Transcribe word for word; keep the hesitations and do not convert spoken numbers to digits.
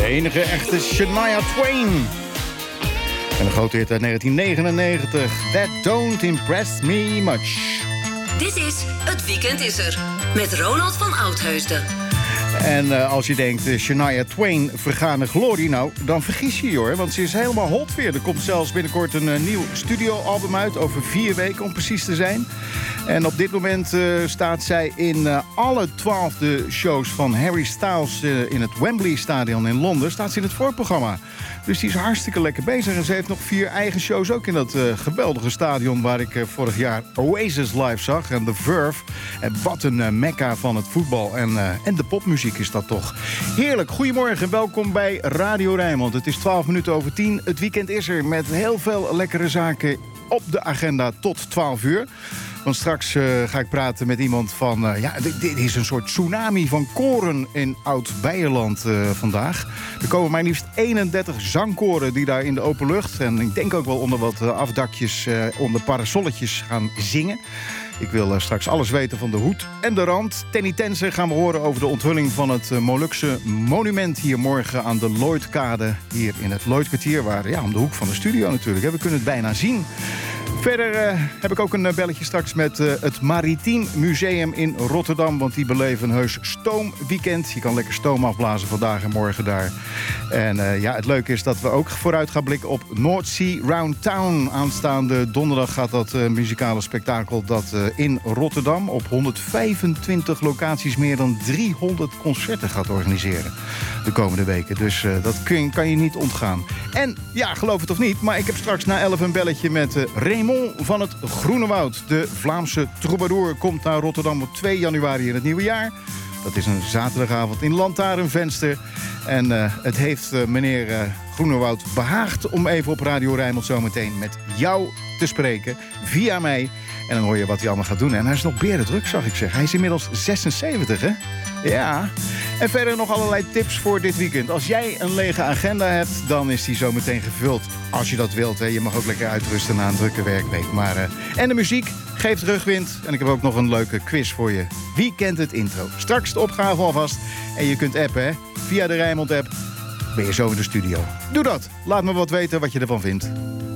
enige echte Shania Twain. En een grote hit uit negentien negenennegentig. That don't impress me much. Dit is Het Weekend is er. Met Ronald van Oudheusden. En uh, als je denkt, uh, Shania Twain, vergane glorie, nou, dan vergis je je hoor. Want ze is helemaal hot weer. Er komt zelfs binnenkort een uh, nieuw studioalbum uit. Over vier weken om precies te zijn. En op dit moment uh, staat zij in uh, alle twaalfde shows van Harry Styles uh, in het Wembley Stadion in Londen. Staat ze in het voorprogramma. Dus die is hartstikke lekker bezig. En ze heeft nog vier eigen shows ook in dat uh, geweldige stadion waar ik uh, vorig jaar Oasis live zag. En The Verve. En wat een uh, mekka van het voetbal. En, uh, en de popmuziek is dat toch. Heerlijk. Goedemorgen. Welkom bij Radio Rijnmond. Het is twaalf minuten over tien. Het weekend is er met heel veel lekkere zaken op de agenda tot twaalf uur. Want straks uh, ga ik praten met iemand van... Uh, ja, dit, dit is een soort tsunami van koren in Oud-Beierland uh, vandaag. Er komen maar liefst eenendertig zangkoren die daar in de open lucht... en ik denk ook wel onder wat uh, afdakjes, uh, onder parasolletjes gaan zingen. Ik wil uh, straks alles weten van de hoed en de rand. Tenny Tense gaan we horen over de onthulling van het uh, Molukse monument... hier morgen aan de Lloydkade, hier in het Lloydkwartier... waar, ja, om de hoek van de studio natuurlijk. Hè. We kunnen het bijna zien. Verder uh, heb ik ook een belletje straks met uh, het Maritiem Museum in Rotterdam. Want die beleven een heus stoomweekend. Je kan lekker stoom afblazen vandaag en morgen daar. En uh, ja, het leuke is dat we ook vooruit gaan blikken op North Sea Round Town. Aanstaande donderdag gaat dat uh, muzikale spektakel dat uh, in Rotterdam... op honderdvijfentwintig locaties meer dan driehonderd concerten gaat organiseren. De komende weken. Dus uh, dat kun, kan je niet ontgaan. En ja, geloof het of niet, maar ik heb straks na elf een belletje met uh, Raymond van het Groene Woud. De Vlaamse troubadour komt naar Rotterdam op twee januari in het nieuwe jaar. Dat is een zaterdagavond in Lantaarnvenster. En uh, het heeft uh, meneer uh, Groenewoud behaagd om even op Radio Rijnmond zometeen met jou te spreken. Via mij. En dan hoor je wat hij allemaal gaat doen. En hij is nog berendruk, zag ik zeggen. Hij is inmiddels zesenzeventig, hè? Ja. En verder nog allerlei tips voor dit weekend. Als jij een lege agenda hebt, dan is die zo meteen gevuld. Als je dat wilt, hè. Je mag ook lekker uitrusten na een drukke werkweek. Maar, uh, en de muziek geeft rugwind. En ik heb ook nog een leuke quiz voor je. Wie kent het intro? Straks de opgave alvast. En je kunt appen, hè. Via de Rijnmond-app ben je zo in de studio. Doe dat. Laat me wat weten wat je ervan vindt.